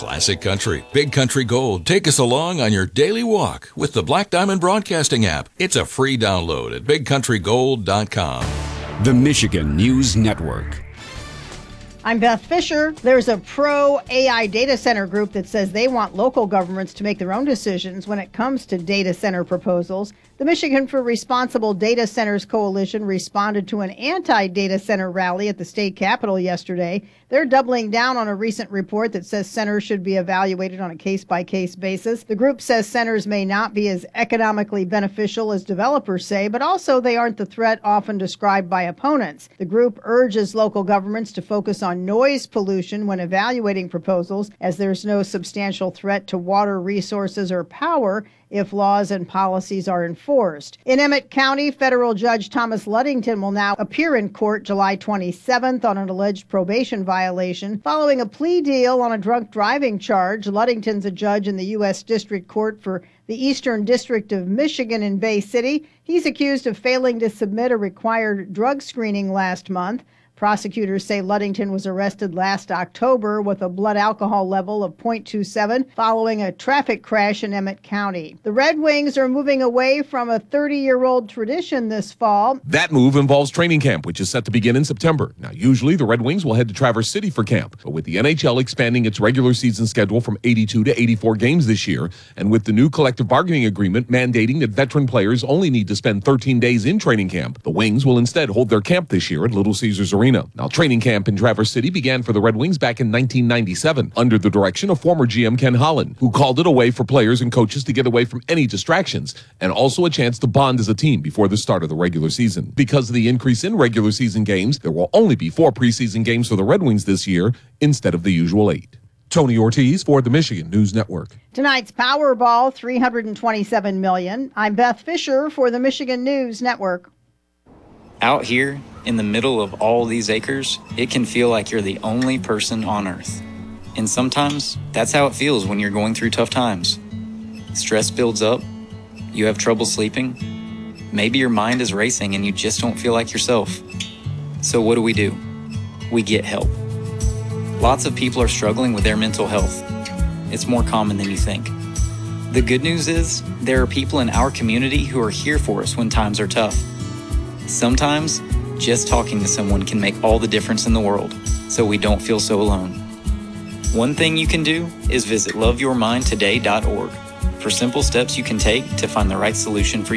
Classic country, big country gold. Take us along on your daily walk with the Black Diamond Broadcasting app. It's a free download at bigcountrygold.com. The Michigan News Network. I'm Beth Fisher. There's a pro-AI data center group that says they want local governments to make their own decisions when it comes to data center proposals. The Michigan for Responsible Data Centers Coalition responded to an anti-data center rally at the state capitol yesterday. They're doubling down on a recent report that says centers should be evaluated on a case-by-case basis. The group says centers may not be as economically beneficial as developers say, but also they aren't the threat often described by opponents. The group urges local governments to focus on noise pollution when evaluating proposals, as there's no substantial threat to water resources or power if laws and policies are enforced. In Emmett County, federal judge Thomas Ludington will now appear in court July 27th on an alleged probation violation. Following a plea deal on a drunk driving charge, Ludington's a judge in the U.S. District Court for the Eastern District of Michigan in Bay City. He's accused of failing to submit a required drug screening last month. Prosecutors say Ludington was arrested last October with a blood alcohol level of 0.27 following a traffic crash in Emmett County. The Red Wings are moving away from a 30-year-old tradition this fall. That move involves training camp, which is set to begin in September. Now, usually the Red Wings will head to Traverse City for camp, but with the NHL expanding its regular season schedule from 82 to 84 games this year, and with the new collective bargaining agreement mandating that veteran players only need to spend 13 days in training camp, the Wings will instead hold their camp this year at Little Caesars Arena. Now, training camp in Traverse City began for the Red Wings back in 1997 under the direction of former GM Ken Holland, who called it a way for players and coaches to get away from any distractions and also a chance to bond as a team before the start of the regular season. Because of the increase in regular season games, there will only be 4 preseason games for the Red Wings this year instead of the usual 8. Tony Ortiz for the Michigan News Network. Tonight's Powerball, $327 million. I'm Beth Fisher for the Michigan News Network. Out here, in the middle of all these acres, it can feel like you're the only person on Earth. And sometimes, that's how it feels when you're going through tough times. Stress builds up, you have trouble sleeping, maybe your mind is racing and you just don't feel like yourself. So what do? We get help. Lots of people are struggling with their mental health. It's more common than you think. The good news is, there are people in our community who are here for us when times are tough. Sometimes, just talking to someone can make all the difference in the world, so we don't feel so alone. One thing you can do is visit loveyourmindtoday.org for simple steps you can take to find the right solution for